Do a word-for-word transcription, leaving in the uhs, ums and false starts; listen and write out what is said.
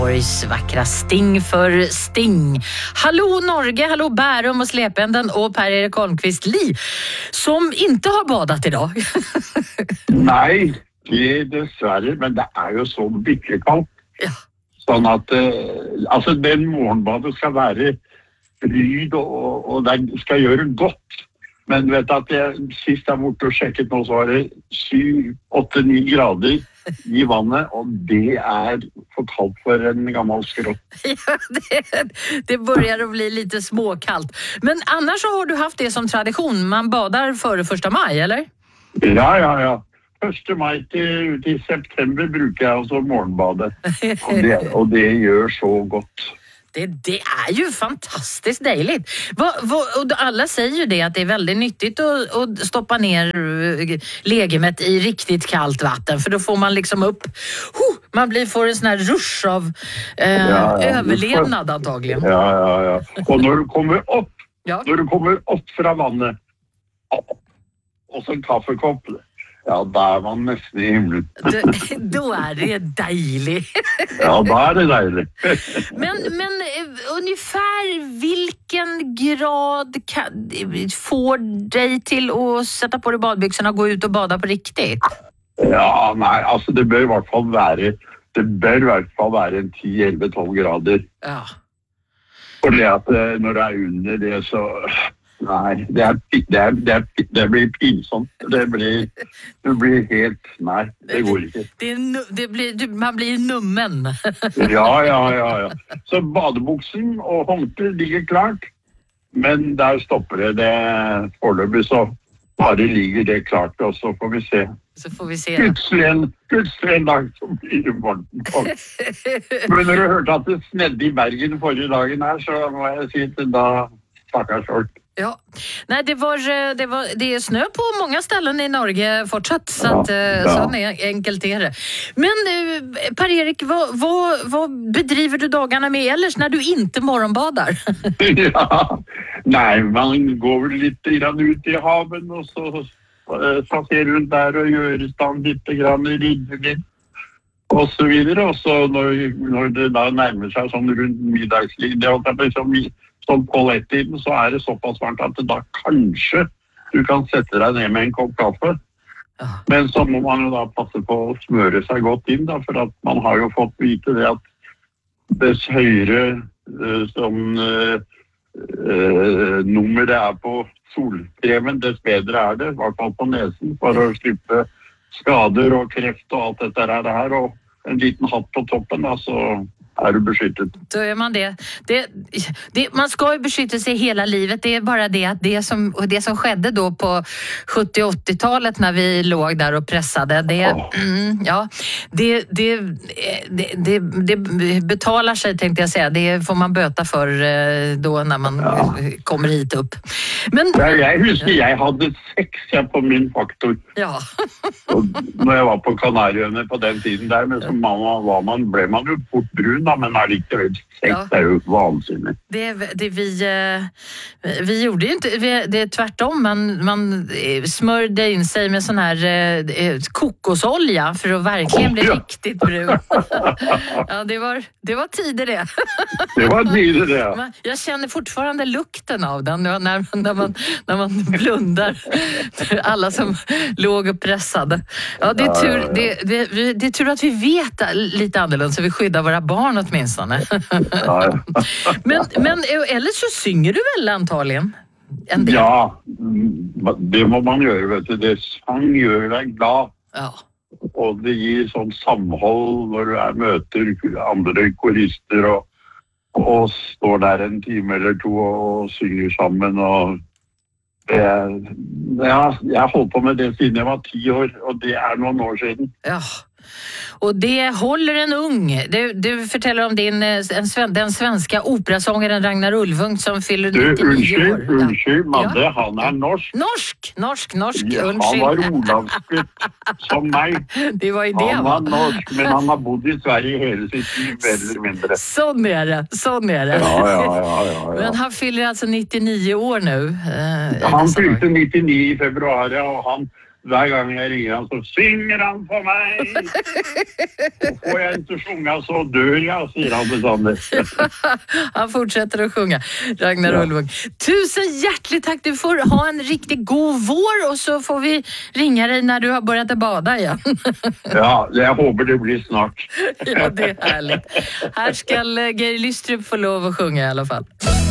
Göteborgs vackra Sting för Sting. Hallå Norge, hallå Bärum och Släpenden och Per-Erik Holmqvist Li som inte har badat idag. Nej, det är dessvärre, men det är ju så mycket kallt. Ja. Sånn at eh, altså den morgenbadet skal være fryd og, og det skal gjøre godt. Men vet at jeg sist jeg borte og sjekket nå, så var det syv, åtte, ni grader i vannet, og det er for kaldt for en gammel skrott. Ja, det, det börjar att bli lite småkallt. Men annars så har du haft det som tradition. Man badar före första maj, eller? Ja, ja, ja. Første mai til ut i september bruker jeg også morgenbadet. Og det, og det gjør så godt. Det, det är ju fantastiskt dejligt. Va, va, och alla säger ju det att det är väldigt nyttigt att, att stoppa ner legemet i riktigt kallt vatten. För då får man liksom upp, huh, man blir får en sån här rush av eh, ja, ja, överlevnad antagligen. Ja, ja, ja. Och när du kommer upp, ja. när du kommer upp från vattnet och så en kaffekopp, ja, där är man nästan i himlen. Då, då är det dejligt. Ja, då är det dejligt. men, men ungefär vilken grad kan, får dig till att sätta på dig badbyxorna och gå ut och bada på riktigt? Ja, nej, alltså det bör i hvert fall være, det bör i hvert fall være en ti, elleve, tolv grader. Ja. For det at når det er under det, så... Nej, det, er, det, er, det, er, det blir pinsomt. Det blir, det blir helt... Nej, det går ikke. Det, det blir, man blir nummen. Ja, ja, ja, ja. Så badebuksen og håndkle ligger klart. Men der stopper det. Det foreløpig så bare ligger det klart, og så får vi se. Så får vi se. Plutselig en, plutselig en dag så blir det varmt. Men når du hørte at det snedde i Bergen forrige dagen her, så må jeg si at da stakkars folk. Ja, nej det var det var det är snö på många ställen i Norge fortsatt så att ja, ja. Så är enkelt är det. Men Per-Erik, vad, vad vad bedriver du dagarna med ellers när du inte morgonbadar? Ja. Nej, man går väl lite grann ut i haven och så spacerar runt där och gör stand lite grann i ridder och så vidare och så när när det då närmar sig som runt middagstid det har liksom som på ett-tiden så är det så pass varmt att då kanske du kan sätta dig ner med en kopp kaffe. Ja. Men så må man ju då passa på att smöra sig gott in då, för att man har ju fått veta det att dess högre eh, som eh, eh, nummer det är på solkremen, dess bättre är det, i hvert fall på näsen, för att slippa skador och kräft och allt det där det här och en liten hatt på toppen då, så är du beskyttet. Då är man det. Det, det. Man ska ju beskytta sig hela livet. Det är bara det att det som, det som skedde då på sjuttio- och åttiotalet när vi låg där och pressade, det, oh. mm, ja, det, det, det, det, det betalar sig tänkte jag säga. Det får man böta för då när man ja. kommer hit upp. Men, ja, jag husker jag hade sex på min faktor. Ja. Och när jag var på Kanarieöarna på den tiden där, men som mamma var man, blev man ju fort brun. Men allikevel sex ja. är ju vansinnigt. Det, det vi, vi gjorde ju inte, vi, det är tvärtom. Man, man smörjde in sig med sån här eh, kokosolja för att verkligen bli ja. riktigt brun. Ja, det var, det var tider det. Det var tider det. Jag känner fortfarande lukten av den när, när, man, när man blundar. Alla som låg och pressade. Ja, det är tur, det, det, det är tur att vi vet lite annorlunda så vi skyddar våra barn åtminstone. Ja. men, men eller så synger du väl antagligen? En del. Ja, det må man göra. Vet du. Det sang gör dig glad. Ja. Och det ger sån samhåll när du är möter andra korister och, och står där en timme eller två och synger sammen. Och det, ja, jag har hållit på med det sedan jag var tio år och det är några år sedan. Ja. Och det håller en ung. Du, du förtäller om din, en, den svenska operasångaren Ragnar Ulvung som fyller nittionio år. Unnskyld, unnskyld, Madde, ja. Han är norsk. Norsk, norsk, norsk, ja, unnskyld. Han var olavskutt som mig. Det var ju det. Han var norsk, men han har bott i Sverige hela sitt liv, eller mindre. Sån är det, sån är det. Ja, ja, ja, ja, ja. Men han fyller alltså nittionio år nu. Ja, han fyllde nittionio i februari och han hver gang jeg ringer han, så synger han på meg. Og får jeg ikke sjunga, så dør jeg, sier han bestandig. Han fortsätter att sjunga, Ragnar Ja. Ullvåg. Tusen hjärtligt tack, du får ha en riktigt god vår och så får vi ringa dig när du har börjat att bada igen. Ja, jeg håper det blir snart. Ja, det är härligt. Här ska Geir Lystrup få lov att sjunga i alla fall.